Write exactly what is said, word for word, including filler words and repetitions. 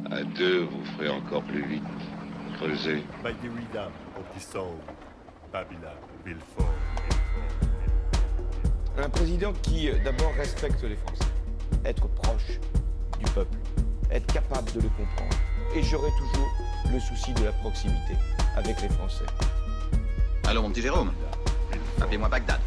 À deux, vous ferez encore plus vite. Creusez. By the rhythm of the soul, Babylon will fall. Un président qui, d'abord, respecte les Français. Être proche du peuple. Être capable de le comprendre. Et j'aurai toujours le souci de la proximité avec les Français. Allô, mon petit Jérôme. Appelez-moi Bagdad.